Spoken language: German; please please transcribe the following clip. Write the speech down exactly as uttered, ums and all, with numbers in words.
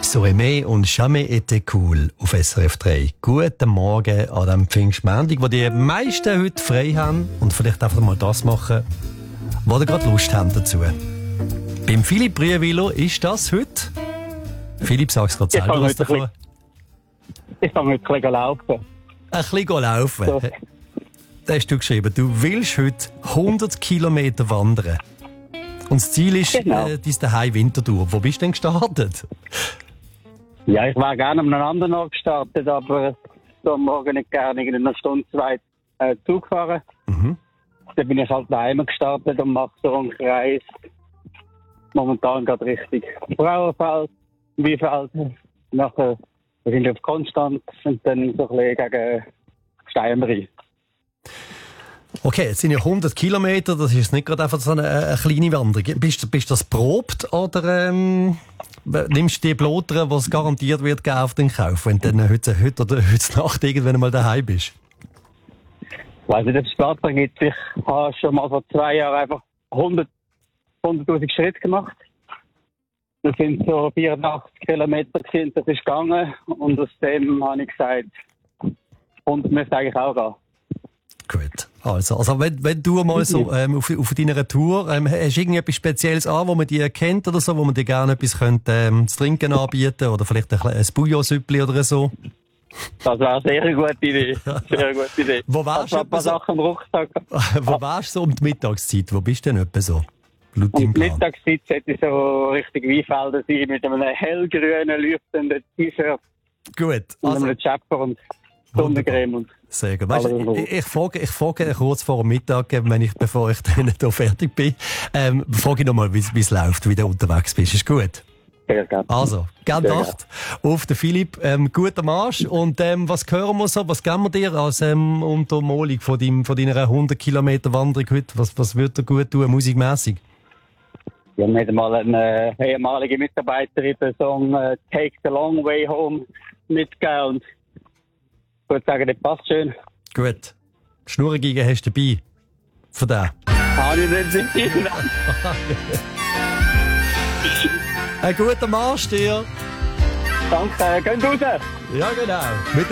«Serait aimé und jamais été cool» auf S R F drei. Guten Morgen an diesem Pfingstmontag, wo die meisten heute frei haben und vielleicht einfach mal das machen, was sie gerade Lust haben dazu. Beim Philipp Brüewiller ist das heute. Philipp, sag's gerade selber was davon. Ich fange heute ein bisschen laufen. Ein bisschen laufen? So. Da hast du geschrieben, du willst heute hundert Kilometer wandern. Und das Ziel ist Genau. äh, dein Daheim Winterthur. Wo bist du denn gestartet? Ja, ich wäre gerne an einem anderen Ort gestartet, aber so am Morgen nicht gerne in einer Stunde, zwei äh, Zug fahren. Mhm. Dann bin ich halt daheim gestartet und mache so einen Kreis. Momentan gerade richtig Frauenfeld, Wiefeld, nachher sind wir auf Konstanz und dann so ein bisschen gegen Steinbrei. Okay, jetzt sind ja hundert Kilometer, das ist nicht gerade einfach so eine, eine kleine Wanderung. Bist, bist du das probt oder ähm, nimmst du die Blotere, was garantiert wird, geben auf den Kauf, wenn du dann heute, heute oder heute Nacht irgendwann mal daheim bist? Ich weiss nicht, ob es Platz gibt. Ich habe schon mal vor zwei Jahren einfach hundert, hunderttausend Schritte gemacht. Das sind so vierundachtzig Kilometer gewesen, das ist gegangen. Und aus dem habe ich gesagt, hundert müsste eigentlich auch gehen. Gut. Also, also wenn, wenn du mal so ähm, auf, auf deiner Tour, ähm, hast du irgendetwas Spezielles an, wo man die kennt oder so, wo man dir gerne etwas könnte, ähm, zu trinken anbieten oder vielleicht ein, ein Bouillon-Süppli oder so? Das wäre eine sehr gute Idee. Sehr gute Idee. Wo warst also, du? ein paar So, Sachen im Rucksack. wo warst du so um die Mittagszeit? Wo bist du denn etwa so? Laut deinem Und Plan? Mittagszeit sollte ich so richtig Weinfelder sein, mit einem hellgrünen, leuchtenden T-Shirt Gut. und Also, einem Chapper und Sonnencreme. Und sehr gut. Weißt, ich, ich frage, ich frage kurz vor dem Mittag, wenn ich, bevor ich dann hier fertig bin, ähm, frage ich nochmal, wie es läuft, wie du unterwegs bist. Ist gut? sehr gerne. Also, gern Sehr Nacht auf den Philipp. Ähm, guten Marsch. Und ähm, was hören wir so? Was geben wir dir als ähm, Untermalung von, deinem, von deiner hundert Kilometer Wanderung heute? Was, was würde dir gut tun, musikmässig? Wir haben nicht mal eine äh, ehemalige Mitarbeiterin den Song äh, «Take the Long Way Home» mitgegeben. Und ich würde sagen, das passt schön. Gut. Die Schnurrgeige hast du dabei. Von da. Habe ich nicht gesehen. Einen guten Marsch dir. Danke, geht raus! Ja, genau. Mit